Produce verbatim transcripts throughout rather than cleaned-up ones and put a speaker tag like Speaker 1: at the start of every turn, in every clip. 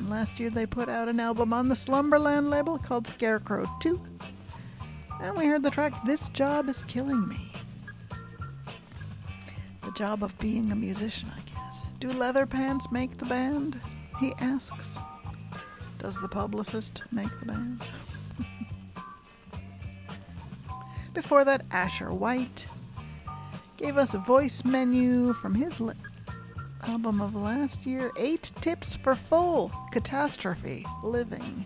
Speaker 1: And last year they put out an album on the Slumberland label called Scarecrow two. And we heard the track This Job Is Killing Me. The job of being a musician, I guess. Do leather pants make the band? He asks. Does the publicist make the band? Before that, Asher White gave us a voice menu from his li- album of last year, Eight Tips for Full Catastrophe Living.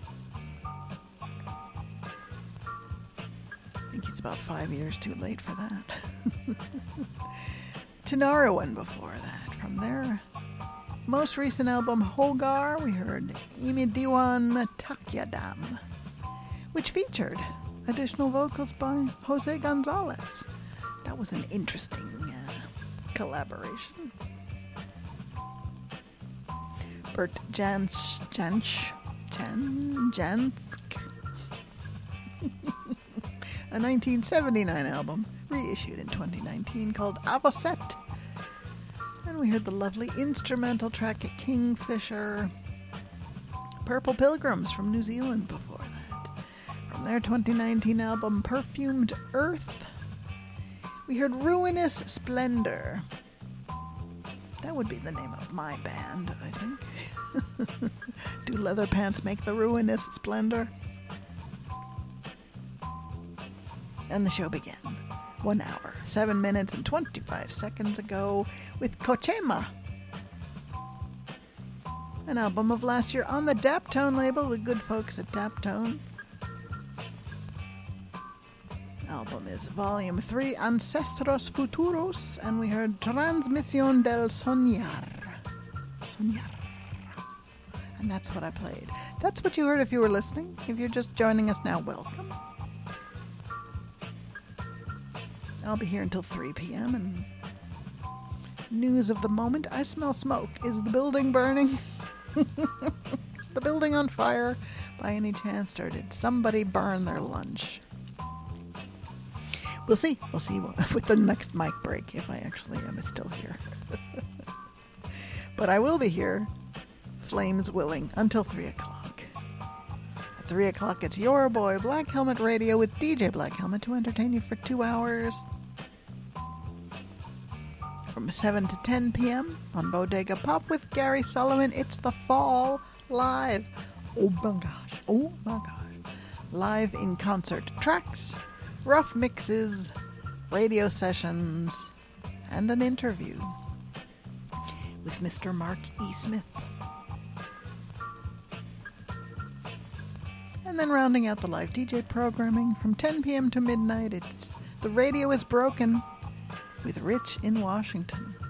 Speaker 1: I think he's about five years too late for that. Tanaruan before that. From their most recent album, Hogar, we heard Imidiwan Takyadam, which featured additional vocals by Jose Gonzalez. That was an interesting uh, collaboration. Bert Jans, Jansch, Jan, Jansk, a nineteen seventy-nine album reissued in twenty nineteen called Avoset. And we heard the lovely instrumental track Kingfisher, Purple Pilgrims from New Zealand before that. From their twenty nineteen album Perfumed Earth, we heard Ruinous Splendor. That would be the name of my band, I think. Do leather pants make the ruinous splendor? And the show began. One hour, seven minutes and twenty-five seconds ago with Kochema, an album of last year on the Daptone label, the good folks at Daptone. Album is Volume three, Ancestros Futuros, and we heard Transmisión del Soñar. Soñar. And that's what I played. That's what you heard if you were listening. If you're just joining us now, welcome. I'll be here until three p.m. and news of the moment. I smell smoke. Is the building burning? The building on fire by any chance, or did somebody burn their lunch? We'll see. We'll see with the next mic break if I actually am still here. But I will be here, flames willing, until three o'clock. At three o'clock, it's your boy, Black Helmet Radio, with D J Black Helmet to entertain you for two hours. From seven to ten p.m. on Bodega Pop with Gary Sullivan, it's the fall live. Oh my gosh. Oh my gosh. Live in concert tracks, rough mixes, radio sessions, and an interview with Mister Mark E. Smith. And then rounding out the live D J programming from ten p.m. to midnight, it's The Radio is Broken with Rich in Washington.